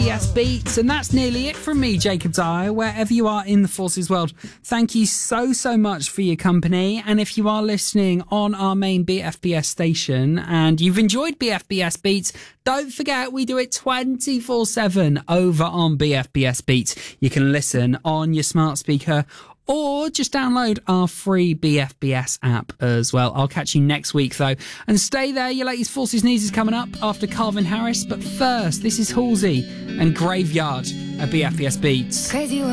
BFBS Beats. And that's nearly it from me, Jacob Dyer, wherever you are in the Forces world. Thank you so much for your company. And if you are listening on our main BFBS station and you've enjoyed BFBS Beats, don't forget we do it 24/7 over on BFBS Beats. You can listen on your smart speaker or just download our free BFBS app as well. I'll catch you next week, though. And stay there, your latest Forces News is coming up after Calvin Harris. But first, this is Halsey and Graveyard at BFBS Beats. Crazy